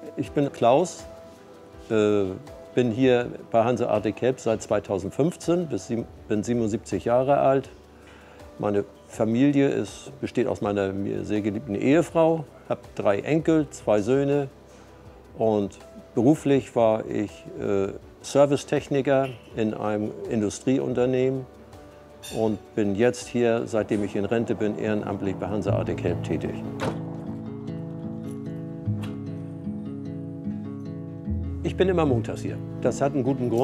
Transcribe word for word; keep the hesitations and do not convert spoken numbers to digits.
Ich bin Klaus, äh, bin hier bei Hanseatic Help seit zweitausendfünfzehn, bin siebenundsiebzig Jahre alt. Meine Familie ist, besteht aus meiner mir sehr geliebten Ehefrau, habe drei Enkel, zwei Söhne und beruflich war ich äh, Servicetechniker in einem Industrieunternehmen und bin jetzt hier, seitdem ich in Rente bin, ehrenamtlich bei Hanseatic Help tätig. Ich bin immer montags hier. Das hat einen guten Grund.